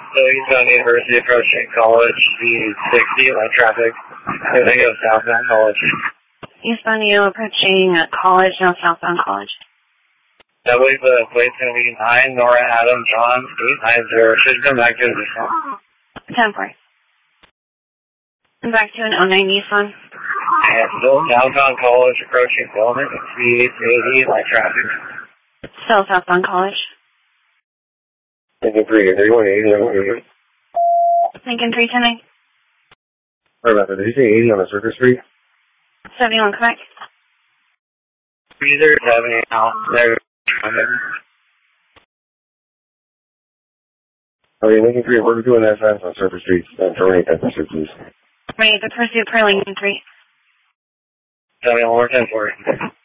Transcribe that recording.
So Eastbound University approaching College, speed 60, light traffic. Then go southbound College. Eastbound U approaching College, now southbound College. I believe the plate's going to be 9, Nora Adam John 890. Should come back to the Nissan. 10-4. Back to an 09 Nissan. And still downtown College approaching Bowman, speed 80, light traffic. Still southbound College. Lincoln 3, 3180. Lincoln 310. Sorry about that. Did you say 80 on the Circus Street? 71, correct. Either 70 now. There. Okay, Lincoln 3, we're doing SS on Circus Street. Terminate that pursuit, please. Ready to pursue per Lincoln 3. 71 more 10-4.